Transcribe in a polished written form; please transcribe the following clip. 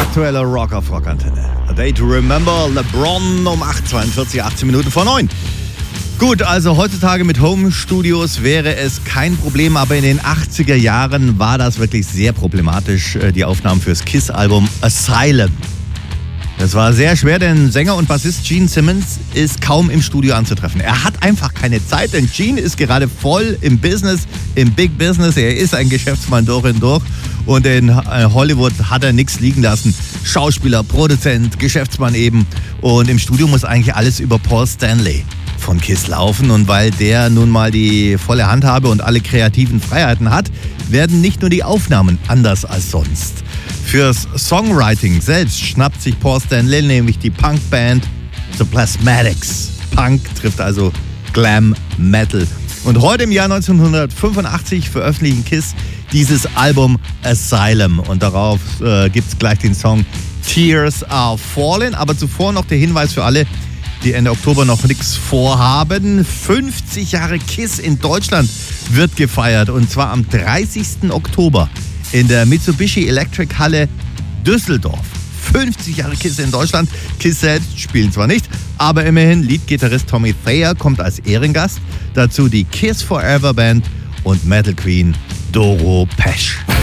aktueller Rock auf Rockantenne. A Day to Remember, LeBron um 8:42, 18 Minuten vor 9. Gut, also heutzutage mit Home-Studios wäre es kein Problem, aber in den 80er Jahren war das wirklich sehr problematisch, die Aufnahmen fürs Kiss-Album Asylum. Das war sehr schwer, denn Sänger und Bassist Gene Simmons ist kaum im Studio anzutreffen. Er hat einfach keine Zeit, denn Gene ist gerade voll im Business, im Big Business. Er ist ein Geschäftsmann durch und durch und in Hollywood hat er nichts liegen lassen. Schauspieler, Produzent, Geschäftsmann eben. Und im Studio muss eigentlich alles über Paul Stanley von Kiss laufen. Und weil der nun mal die volle Handhabe und alle kreativen Freiheiten hat, werden nicht nur die Aufnahmen anders als sonst. Fürs Songwriting selbst schnappt sich Paul Stanley nämlich die Punkband The Plasmatics. Punk trifft also Glam Metal. Und heute im Jahr 1985 veröffentlichen Kiss dieses Album Asylum. Und darauf gibt's gleich den Song Tears Are Falling. Aber zuvor noch der Hinweis für alle, die Ende Oktober noch nichts vorhaben. 50 Jahre Kiss in Deutschland wird gefeiert. Und zwar am 30. Oktober. In der Mitsubishi Electric Halle Düsseldorf. 50 Jahre Kiss in Deutschland. Kiss selbst spielen zwar nicht, aber immerhin Leadgitarrist Tommy Thayer kommt als Ehrengast. Dazu die Kiss Forever Band und Metal Queen Doro Pesch.